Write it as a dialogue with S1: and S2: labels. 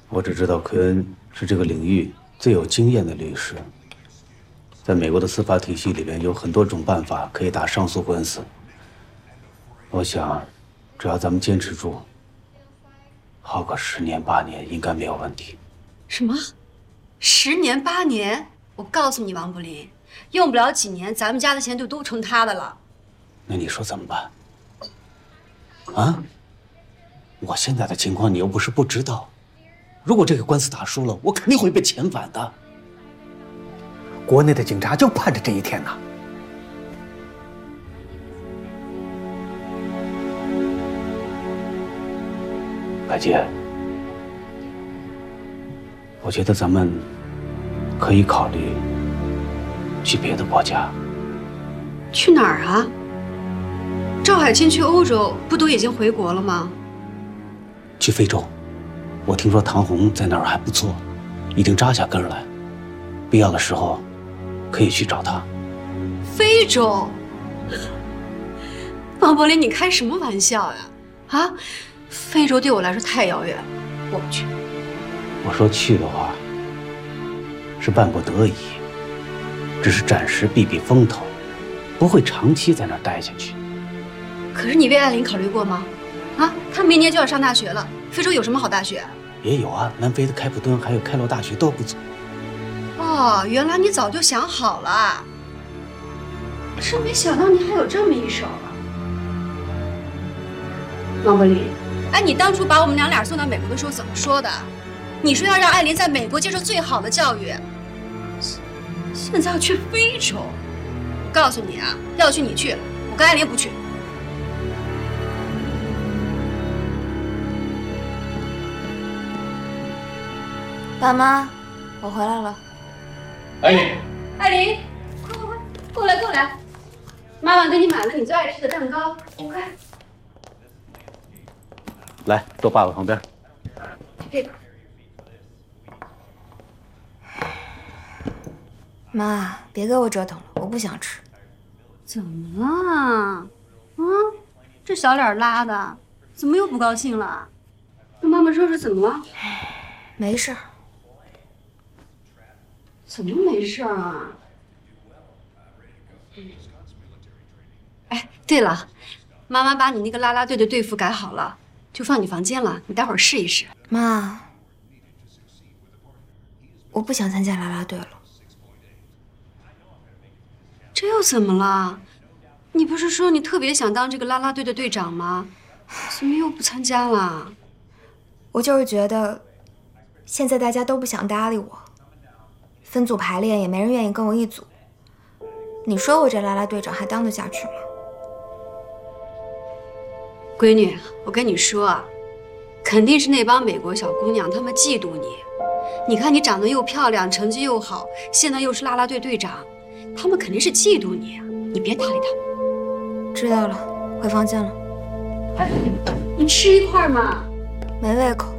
S1: 我只知道奎恩是这个领域最有经验的律师，在美国的司法体系里边有很多种办法可以打上诉官司。我想，只要咱们坚持住，耗个10年8年应该没有问题。
S2: 什么？10年8年？我告诉你，王柏林，用不了几年，咱们家的钱就都成他的了。
S1: 那你说怎么办？啊？我现在的情况你又不是不知道，如果这个官司打输了，我肯定会被遣返的。
S3: 国内的警察就盼着这一天呢。
S1: 白姐，我觉得咱们可以考虑去别的国家。
S2: 去哪儿啊？赵海清去欧洲不都已经回国了吗？
S1: 去非洲，我听说唐红在那儿还不错，已经扎下根来，必要的时候可以去找他。
S2: 非洲？王柏林，你开什么玩笑呀？啊，非洲对我来说太遥远了，我不去。
S1: 我说去的话，是万不得已，只是暂时避避风头，不会长期在那儿待下去。
S2: 可是你为艾琳考虑过吗？啊，她明年就要上大学了，非洲有什么好大学？
S1: 也有啊，南非的开普敦还有开罗大学都不错。
S2: 哦，原来你早就想好了。真没想到你还有这么一手啊，王柏林。哎，你当初把我们俩送到美国的时候怎么说的？你说要让艾琳在美国接受最好的教育，现在要去非洲。我告诉你啊，要去你去，我跟艾琳不去。
S4: 爸妈，我回来了。
S1: 艾琳，
S2: 艾琳，快，过来！妈妈给你买了你最爱吃的蛋糕，快。
S1: 来，坐爸爸旁边。
S2: 这个。
S4: 妈，别给我折腾了，我不想吃。
S2: 怎么了？这小脸拉的，怎么又不高兴了？跟妈妈说说怎么了？
S4: 没事。
S2: 怎么没事啊？哎，对了，妈妈把你那个啦啦队的队服改好了，就放你房间了，你待会儿试一试。
S4: 妈，我不想参加啦啦队了。
S2: 这又怎么了？你不是说你特别想当这个啦啦队的队长吗？怎么又不参加了？
S4: 我就是觉得，现在大家都不想搭理我，分组排练也没人愿意跟我一组。你说我这啦啦队长还当得下去吗？
S2: 闺女，我跟你说啊，肯定是那帮美国小姑娘，她们嫉妒你。你看你长得又漂亮，成绩又好，现在又是啦啦队队长，她们肯定是嫉妒你。你别搭理她们。
S4: 知道了，回房间了。
S2: 哎，你吃一块嘛。
S4: 没胃口。